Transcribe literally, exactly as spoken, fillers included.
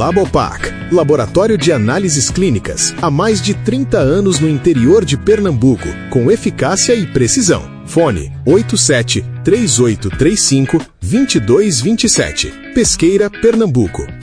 Labopac, laboratório de análises clínicas, há mais de trinta anos no interior de Pernambuco, com eficácia e precisão. Fone oito sete, três oito três cinco, dois dois dois sete. Pesqueira, Pernambuco.